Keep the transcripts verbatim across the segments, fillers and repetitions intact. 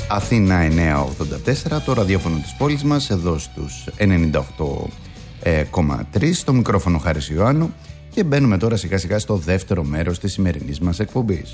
Αθήνα εννιακόσια ογδόντα τέσσερα, το ραδιόφωνο της πόλης μας, εδώ στους ενενήντα οκτώ κόμμα τρία, στο μικρόφωνο Χάρης Ιωάννου, και μπαίνουμε τώρα σιγά σιγά στο δεύτερο μέρος της σημερινής μας εκπομπής.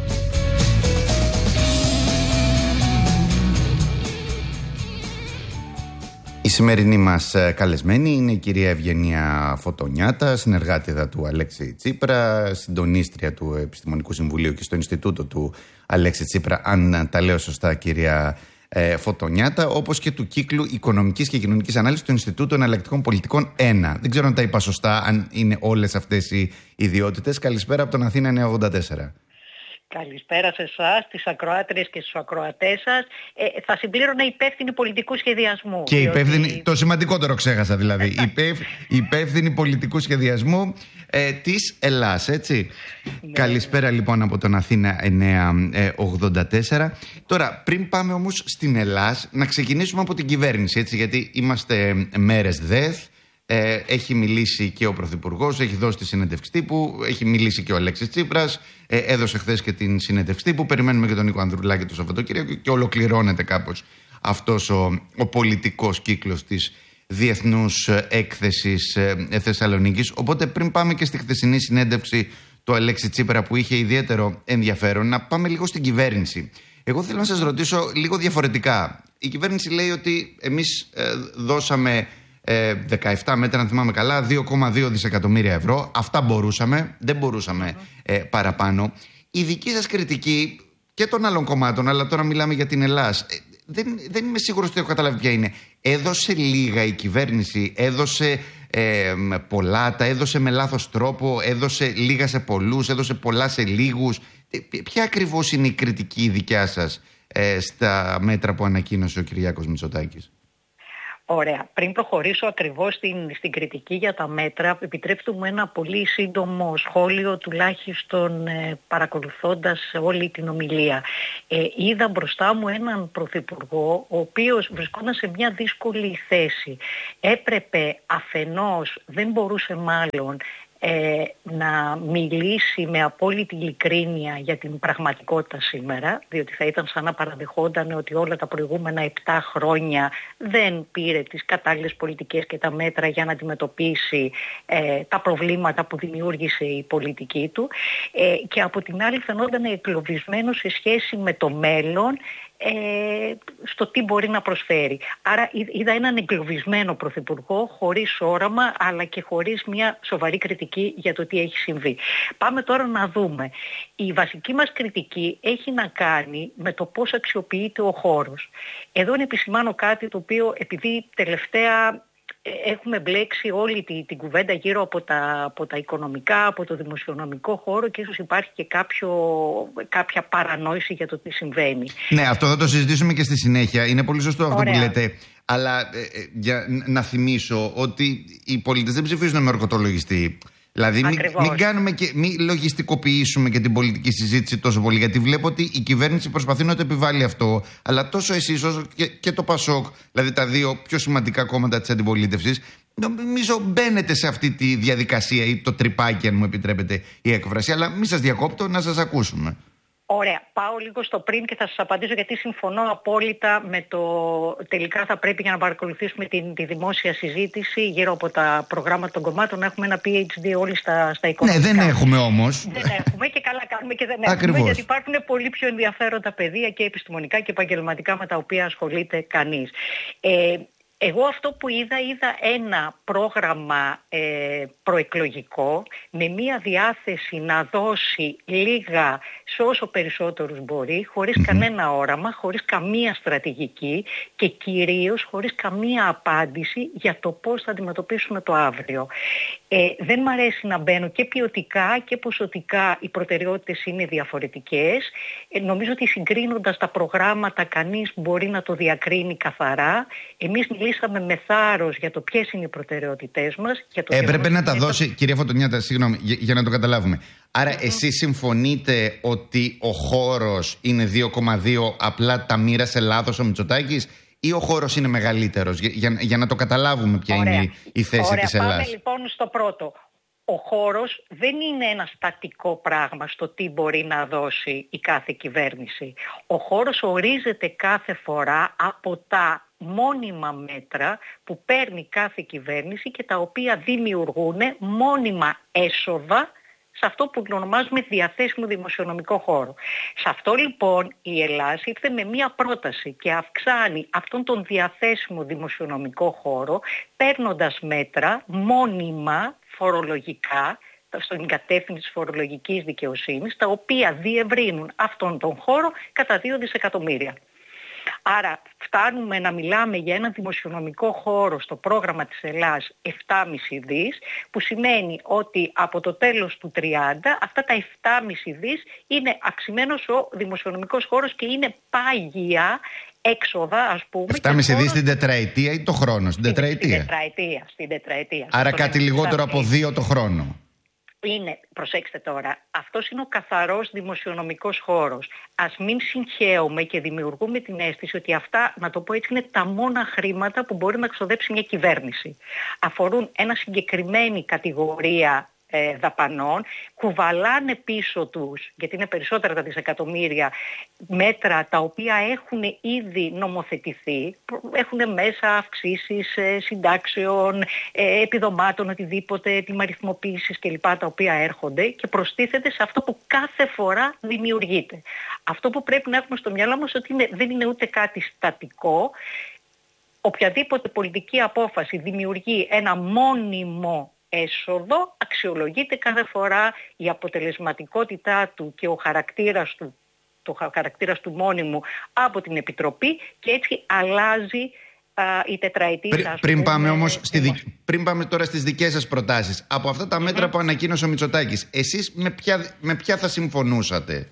Η σημερινή μας καλεσμένη είναι η κυρία Ευγενία Φωτονιάτα, συνεργάτηδα του Αλέξη Τσίπρα, συντονίστρια του Επιστημονικού Συμβουλίου και στο Ινστιτούτο του Αλέξη Τσίπρα, αν τα λέω σωστά, κυρία ε, Φωτονιάτα, όπως και του κύκλου Οικονομικής και Κοινωνικής Ανάλυσης του Ινστιτούτου Εναλλακτικών Πολιτικών ένα. Δεν ξέρω αν τα είπα σωστά, αν είναι όλες αυτές οι ιδιότητες. Καλησπέρα από τον Αθήνα εννιακόσια ογδόντα τέσσερα. Καλησπέρα σε εσάς, τις ακροάτριες και στους ακροατές σας. Ε, θα συμπλήρωνα υπεύθυνη πολιτικού σχεδιασμού. Και διότι... υπεύθυνη, το σημαντικότερο ξέχασα δηλαδή, υπεύθ, υπεύθυνη πολιτικού σχεδιασμού ε, της Ελλάς, έτσι. Ναι. Καλησπέρα λοιπόν από τον Αθήνα εννιακόσια ογδόντα τέσσερα. Τώρα, πριν πάμε όμως στην Ελλάς, να ξεκινήσουμε από την κυβέρνηση, έτσι, γιατί είμαστε μέρες ΔΕΘ. Ε, έχει μιλήσει και ο Πρωθυπουργός, έχει δώσει τη συνέντευξη τύπου, έχει μιλήσει και ο Αλέξης Τσίπρας, ε, έδωσε χθες και την συνέντευξη τύπου. Περιμένουμε και τον Νίκο Ανδρουλάκη το Σαββατοκύριακο και ολοκληρώνεται κάπως αυτός ο, ο πολιτικός κύκλος της Διεθνούς Έκθεσης ε, Θεσσαλονίκης. Οπότε, πριν πάμε και στη χθεσινή συνέντευξη του Αλέξη Τσίπρα, που είχε ιδιαίτερο ενδιαφέρον, να πάμε λίγο στην κυβέρνηση. Εγώ θέλω να σας ρωτήσω λίγο διαφορετικά. Η κυβέρνηση λέει ότι εμείς ε, δώσαμε Ε, δεκαεπτά μέτρα, αν θυμάμαι καλά, δύο κόμμα δύο δισεκατομμύρια ευρώ. Αυτά μπορούσαμε, δεν μπορούσαμε ε, παραπάνω. Η δική σας κριτική και των άλλων κομμάτων, αλλά τώρα μιλάμε για την Ελλάς, ε, δεν, δεν είμαι σίγουρος ότι έχω καταλάβει ποια είναι. Έδωσε λίγα η κυβέρνηση, έδωσε ε, πολλά, τα έδωσε με λάθος τρόπο, έδωσε λίγα σε πολλούς, έδωσε πολλά σε λίγους. Ε, ποια ακριβώς είναι η κριτική δικιά σας ε, στα μέτρα που ανακοίνωσε ο Κυριάκος Μητσοτάκης? Ωραία. Πριν προχωρήσω ακριβώς στην, στην κριτική για τα μέτρα, επιτρέψτε μου ένα πολύ σύντομο σχόλιο, τουλάχιστον ε, παρακολουθώντας όλη την ομιλία. Ε, είδα μπροστά μου έναν πρωθυπουργό, ο οποίος βρισκόταν σε μια δύσκολη θέση. Έπρεπε αφενός, δεν μπορούσε μάλλον, Ε, να μιλήσει με απόλυτη ειλικρίνεια για την πραγματικότητα σήμερα, διότι θα ήταν σαν να παραδεχόταν ότι όλα τα προηγούμενα επτά χρόνια δεν πήρε τις κατάλληλες πολιτικές και τα μέτρα για να αντιμετωπίσει ε, τα προβλήματα που δημιούργησε η πολιτική του, ε, και από την άλλη φαινόταν εγκλωβισμένο σε σχέση με το μέλλον, Ε, στο τι μπορεί να προσφέρει. Άρα είδα έναν εγκλωβισμένο πρωθυπουργό, χωρίς όραμα, αλλά και χωρίς μια σοβαρή κριτική για το τι έχει συμβεί. Πάμε τώρα να δούμε. Η βασική μας κριτική έχει να κάνει με το πώς αξιοποιείται ο χώρος. Εδώ είναι επισημάνω κάτι το οποίο, επειδή τελευταία έχουμε μπλέξει όλη την, την κουβέντα γύρω από τα, από τα οικονομικά, από το δημοσιονομικό χώρο, και ίσως υπάρχει και κάποιο, κάποια παρανόηση για το τι συμβαίνει. Ναι, αυτό θα το συζητήσουμε και στη συνέχεια. Είναι πολύ σωστό αυτό Ωραία. που λέτε. Αλλά ε, για να θυμίσω ότι οι πολίτες δεν ψηφίζουν με ορκωτολογιστή. Δηλαδή μην, μην, κάνουμε και, μην λογιστικοποιήσουμε και την πολιτική συζήτηση τόσο πολύ, γιατί βλέπω ότι η κυβέρνηση προσπαθεί να το επιβάλλει αυτό, αλλά τόσο εσείς όσο και, και το ΠΑΣΟΚ, δηλαδή τα δύο πιο σημαντικά κόμματα της αντιπολίτευσης, νομίζω μπαίνετε σε αυτή τη διαδικασία ή το τρυπάκι, αν μου επιτρέπετε η έκφραση. Αλλά μην σας διακόπτω, να σας ακούσουμε. Ωραία. Πάω λίγο στο πριν και θα σας απαντήσω, γιατί συμφωνώ απόλυτα με το τελικά θα πρέπει, για να παρακολουθήσουμε την, τη δημόσια συζήτηση γύρω από τα προγράμματα των κομμάτων, να έχουμε ένα πι έιτς ντι όλοι στα, στα οικονομικά. Ναι, δεν έχουμε όμως. Δεν έχουμε και καλά κάνουμε και δεν έχουμε. Ακριβώς. Γιατί υπάρχουν πολύ πιο ενδιαφέροντα πεδία και επιστημονικά και επαγγελματικά με τα οποία ασχολείται κανείς. Ε, Εγώ αυτό που είδα, είδα ένα πρόγραμμα ε, προεκλογικό με μία διάθεση να δώσει λίγα σε όσο περισσότερους μπορεί, χωρίς mm-hmm. κανένα όραμα, χωρίς καμία στρατηγική και κυρίως χωρίς καμία απάντηση για το πώς θα αντιμετωπίσουμε το αύριο. Ε, δεν μ' αρέσει να μπαίνω και ποιοτικά και ποσοτικά, οι προτεραιότητες είναι διαφορετικές. Ε, νομίζω ότι συγκρίνοντας τα προγράμματα κανείς μπορεί να το διακρίνει καθαρά. Εμείς μιλήσαμε με θάρρος για το ποιες είναι οι προτεραιότητές μας. Για το Έπρεπε να τα το... δώσει, κυρία Φωτονιάτα, συγγνώμη, για, για να το καταλάβουμε. Άρα mm-hmm. εσείς συμφωνείτε ότι ο χώρος είναι δύο κόμμα δύο, απλά τα μοίρασε λάθος ο Μητσοτάκης, ή ο χώρος είναι μεγαλύτερος, για, για, για να το καταλάβουμε ποια Ωραία. είναι η θέση Ωραία. της Ελλάδας. Πάμε λοιπόν στο πρώτο. ο χώρος δεν είναι ένα στατικό πράγμα στο τι μπορεί να δώσει η κάθε κυβέρνηση. Ο χώρος ορίζεται κάθε φορά από τα μόνιμα μέτρα που παίρνει κάθε κυβέρνηση και τα οποία δημιουργούν μόνιμα έσοδα σε αυτό που ονομάζουμε διαθέσιμο δημοσιονομικό χώρο. Σε αυτό λοιπόν η Ελλάδα ήρθε με μία πρόταση και αυξάνει αυτόν τον διαθέσιμο δημοσιονομικό χώρο παίρνοντας μέτρα μόνιμα φορολογικά στην κατεύθυνση της φορολογικής δικαιοσύνης, τα οποία διευρύνουν αυτόν τον χώρο κατά δύο δισεκατομμύρια. Άρα φτάνουμε να μιλάμε για ένα δημοσιονομικό χώρο στο πρόγραμμα της Ελλάδας επτά κόμμα πέντε δις, που σημαίνει ότι από το τέλος του τριάντα αυτά τα επτά κόμμα πέντε δις είναι αυξημένος ο δημοσιονομικός χώρος και είναι πάγια έξοδα, ας πούμε. επτά κόμμα πέντε δις την τετραετία ή το χρόνο? Στην τετραετία. Στην τετραετία. Στην τετραετία. Άρα κάτι λιγότερο από δύο το χρόνο. Είναι, προσέξτε τώρα, αυτός είναι ο καθαρός δημοσιονομικός χώρος. Ας μην συγχέουμε και δημιουργούμε την αίσθηση ότι αυτά, να το πω έτσι, είναι τα μόνα χρήματα που μπορεί να ξοδέψει μια κυβέρνηση. Αφορούν ένα συγκεκριμένη κατηγορία ε, δαπανών, κουβαλάνε πίσω τους, γιατί είναι περισσότερα τα δισεκατομμύρια, μέτρα τα οποία έχουν ήδη νομοθετηθεί, έχουν μέσα αυξήσεις ε, συντάξεων, ε, επιδομάτων, οτιδήποτε, τιμαριθμοποίησης κλπ. Τα οποία έρχονται και προστίθεται σε αυτό που κάθε φορά δημιουργείται. Αυτό που πρέπει να έχουμε στο μυαλό μας ότι είναι, δεν είναι ούτε κάτι στατικό. Οποιαδήποτε πολιτική απόφαση δημιουργεί ένα μόνιμο έσοδο, αξιολογείται κάθε φορά η αποτελεσματικότητά του και ο χαρακτήρας του, το χαρακτήρας του μόνιμου από την Επιτροπή και έτσι αλλάζει α, η τετραετία. Πριν, πριν, πάμε όμως στη δικ... πριν πάμε τώρα στις δικές σας προτάσεις, από αυτά τα μέτρα mm-hmm. που ανακοίνωσε ο Μητσοτάκης, εσείς με ποια, με ποια θα συμφωνούσατε?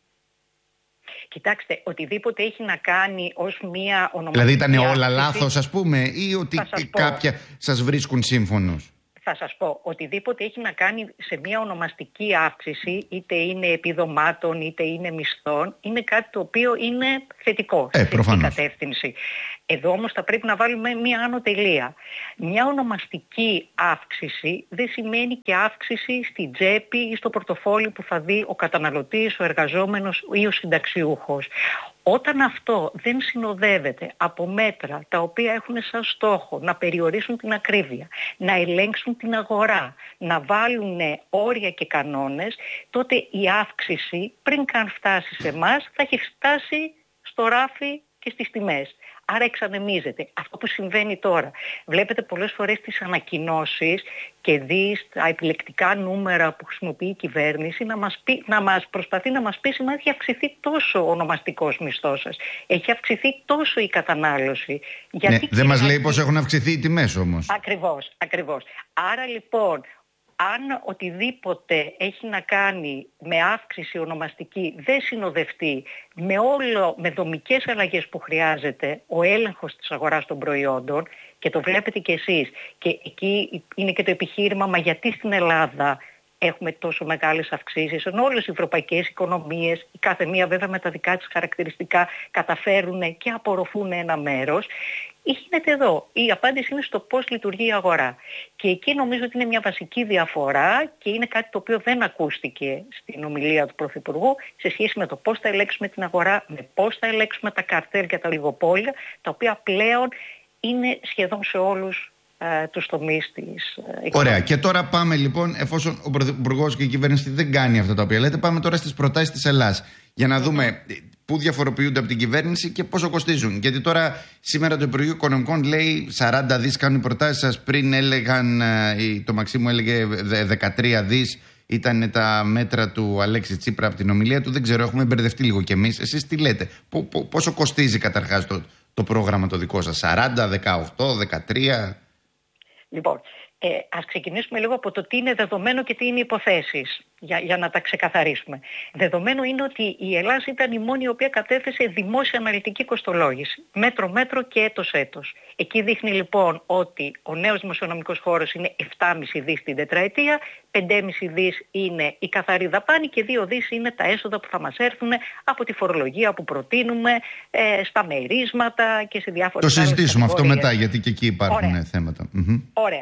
Κοιτάξτε, οτιδήποτε έχει να κάνει ως μία ονομαστική. Δηλαδή ήταν όλα άσκηση, λάθος, ας πούμε, ή ότι κάποια σας βρίσκουν σύμφωνους? Θα σας πω, οτιδήποτε έχει να κάνει σε μια ονομαστική αύξηση, είτε είναι επιδομάτων είτε είναι μισθών, είναι κάτι το οποίο είναι θετικό, ε, θετική κατεύθυνση. Εδώ όμως θα πρέπει να βάλουμε μια άνω τελεία. Μια ονομαστική αύξηση δεν σημαίνει και αύξηση στην τσέπη ή στο πορτοφόλι που θα δει ο καταναλωτής, ο εργαζόμενος ή ο συνταξιούχος. Όταν αυτό δεν συνοδεύεται από μέτρα τα οποία έχουν σαν στόχο να περιορίσουν την ακρίβεια, να ελέγξουν την αγορά, να βάλουν όρια και κανόνες, τότε η αύξηση πριν καν φτάσει σε εμάς θα έχει φτάσει στο ράφι και στις τιμές. Άρα εξανεμίζεται. Αυτό που συμβαίνει τώρα. Βλέπετε πολλές φορές τις ανακοινώσεις και δεις τα επιλεκτικά νούμερα που χρησιμοποιεί η κυβέρνηση να μας, πει, να μας προσπαθεί να μας πει σήμερα έχει αυξηθεί τόσο ο ονομαστικός μισθός σας. Έχει αυξηθεί τόσο η κατανάλωση. Γιατί ναι, δεν μας λέει πως έχουν αυξηθεί οι τιμές όμως. Ακριβώς, ακριβώς. Άρα λοιπόν, αν οτιδήποτε έχει να κάνει με αύξηση ονομαστική δεν συνοδευτεί με, όλο, με δομικές αλλαγές που χρειάζεται ο έλεγχος της αγοράς των προϊόντων, και το βλέπετε κι εσείς, και εκεί είναι και το επιχείρημα, μα γιατί στην Ελλάδα έχουμε τόσο μεγάλες αυξήσεις, ενώ όλες οι ευρωπαϊκές οικονομίες, η κάθε μία βέβαια με τα δικά της χαρακτηριστικά, καταφέρουν και απορροφούν ένα μέρος. Γίνεται εδώ. Η απάντηση είναι στο πώς λειτουργεί η αγορά. Και εκεί νομίζω ότι είναι μια βασική διαφορά και είναι κάτι το οποίο δεν ακούστηκε στην ομιλία του Πρωθυπουργού σε σχέση με το πώς θα ελέγξουμε την αγορά, με πώς θα ελέγξουμε τα καρτέλ και τα λιγοπόλια, τα οποία πλέον είναι σχεδόν σε όλους ε, τους τομείς της ε, Ωραία. Και τώρα πάμε λοιπόν, εφόσον ο Πρωθυπουργός και η κυβέρνηση δεν κάνει αυτά τα οποία λέτε, πάμε τώρα στις προτάσεις της Ελλάδας για να δούμε πού διαφοροποιούνται από την κυβέρνηση και πόσο κοστίζουν. Γιατί τώρα σήμερα το Υπουργείο Οικονομικών λέει σαράντα δις κάνουν οι προτάσεις σας. Πριν έλεγαν, το Μαξίμου έλεγε δεκατρία δις. Ήταν τα μέτρα του Αλέξη Τσίπρα από την ομιλία του. Δεν ξέρω, έχουμε μπερδευτεί λίγο κι εμείς. Εσείς τι λέτε, πόσο κοστίζει καταρχάς το, το πρόγραμμα το δικό σας? σαράντα, δεκαοκτώ, δεκατρία? Λοιπόν, ε, ας ξεκινήσουμε λίγο από το τι είναι δεδομένο και τι είναι υποθέσεις, για, για να τα ξεκαθαρίσουμε. Δεδομένο είναι ότι η Ελλάδα ήταν η μόνη η οποία κατέθεσε δημόσια αναλυτική κοστολόγηση, μέτρο-μέτρο και έτος-έτος. Εκεί δείχνει λοιπόν ότι ο νέος δημοσιονομικός χώρος είναι επτά κόμμα πέντε δις την τετραετία, πέντε κόμμα πέντε δις είναι η καθαρή δαπάνη και δύο δις είναι τα έσοδα που θα μας έρθουν από τη φορολογία που προτείνουμε, ε, στα μερίσματα και σε διάφορες. Το συζητήσουμε αυτό μετά, γιατί και εκεί υπάρχουν Ωραία. θέματα. Mm-hmm. Ωραία.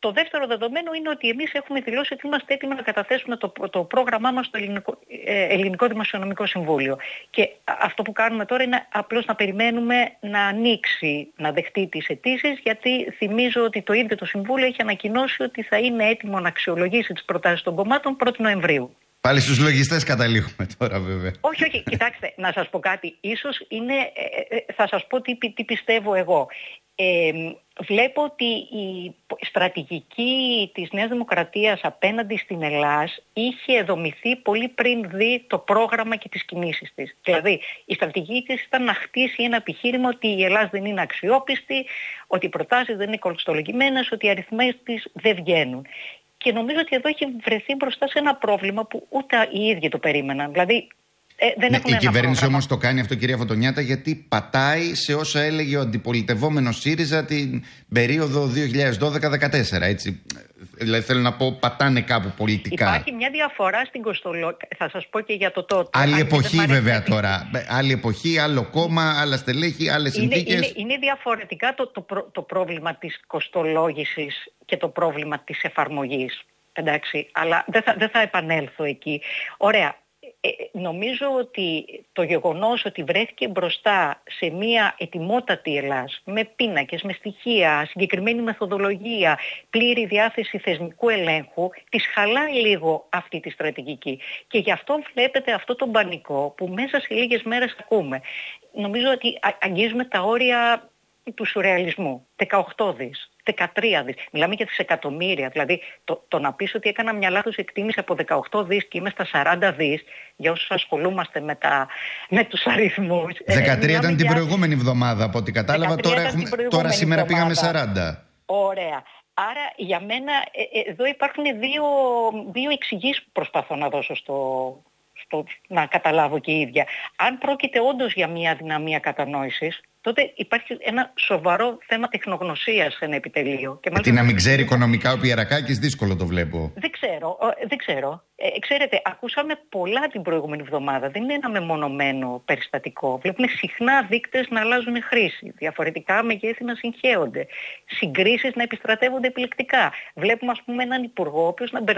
Το δεύτερο δεδομένο είναι ότι εμείς έχουμε δηλώσει ότι είμαστε έτοιμοι να καταθέσουμε το, το πρόγραμμά μας στο Ελληνικό, ε, Ελληνικό Δημοσιονομικό Συμβούλιο. Και αυτό που κάνουμε τώρα είναι απλώς να περιμένουμε να ανοίξει, να δεχτεί τις αιτήσεις, γιατί θυμίζω ότι το ίδιο το Συμβούλιο έχει ανακοινώσει ότι θα είναι έτοιμο να αξιολογήσει τις προτάσεις των κομμάτων πρώτη Νοεμβρίου. Πάλι στους λογιστές καταλήγουμε τώρα βέβαια. Όχι, όχι, κοιτάξτε, να σας πω κάτι. Ίσως είναι, ε, ε, θα σας πω τι, τι πιστεύω εγώ. Ε, βλέπω ότι η στρατηγική της Νέας Δημοκρατίας απέναντι στην Ελλάς είχε δομηθεί πολύ πριν δει το πρόγραμμα και τις κινήσεις της. Δηλαδή, η στρατηγική της ήταν να χτίσει ένα επιχείρημα ότι η Ελλάς δεν είναι αξιόπιστη, ότι οι προτάσεις δεν είναι κοστολογημένες, ότι οι αριθμοί της δεν βγαίνουν. Και νομίζω ότι εδώ έχει βρεθεί μπροστά σε ένα πρόβλημα που ούτε οι ίδιοι το περίμεναν. Δηλαδή, ε, δεν ναι, έχουν η ένα κυβέρνηση πρόγραμμα. όμως το κάνει αυτό, κυρία Φωτονιάτα, γιατί πατάει σε όσα έλεγε ο αντιπολιτευόμενος ΣΥΡΙΖΑ την περίοδο δύο χιλιάδες δώδεκα δεκατέσσερα. Έτσι. Δηλαδή θέλω να πω, πατάνε κάπου πολιτικά. Υπάρχει μια διαφορά στην κοστολόγηση. Θα σας πω και για το τότε. Άλλη Αν εποχή δεν βέβαια αρέσει... τώρα. Άλλη εποχή, άλλο κόμμα, άλλα στελέχη, άλλες είναι, συνθήκες. είναι, είναι διαφορετικά το, το, προ, το πρόβλημα της κοστολόγησης και το πρόβλημα της εφαρμογής. Εντάξει, αλλά δεν θα, δεν θα επανέλθω εκεί. Ωραία. Ε, νομίζω ότι το γεγονός ότι βρέθηκε μπροστά σε μια ετοιμότατη Ελλάς με πίνακες, με στοιχεία, συγκεκριμένη μεθοδολογία, πλήρη διάθεση θεσμικού ελέγχου, της χαλάει λίγο αυτή τη στρατηγική. Και γι' αυτό βλέπετε αυτό το πανικό που μέσα σε λίγες μέρες ακούμε. Νομίζω ότι αγγίζουμε τα όρια του σουρεαλισμού. δεκαοκτώ δις, δεκατρία δις. Μιλάμε για δισεκατομμύρια. Δηλαδή το, το να πεις ότι έκανα μια λάθος εκτίμηση από δεκαοκτώ δις και είμαι στα σαράντα δις, για όσους ασχολούμαστε με, τα, με τους αριθμούς. δεκατρία ε, ήταν την για... προηγούμενη εβδομάδα από ό,τι κατάλαβα. Τώρα, έχουμε, τώρα σήμερα εβδομάδα. Πήγαμε σαράντα. Ωραία. Άρα για μένα ε, ε, εδώ υπάρχουν δύο, δύο εξηγήσεις που προσπαθώ να δώσω στο... Στο, να καταλάβω και η ίδια. Αν πρόκειται όντως για μια αδυναμία κατανόησης, τότε υπάρχει ένα σοβαρό θέμα τεχνογνωσίας σε ένα επιτελείο. Και τι να μην ξέρει οικονομικά ο Πιερακάκης, δύσκολο το βλέπω. Δεν ξέρω. Δεν ξέρω. Ε, ξέρετε, ακούσαμε πολλά την προηγούμενη εβδομάδα. Δεν είναι ένα μεμονωμένο περιστατικό. Βλέπουμε συχνά δείκτες να αλλάζουν χρήση. Διαφορετικά μεγέθη να συγχέονται. Συγκρίσεις να επιστρατεύονται επιλεκτικά. Βλέπουμε, ας πούμε, έναν υπουργό ο οποίος να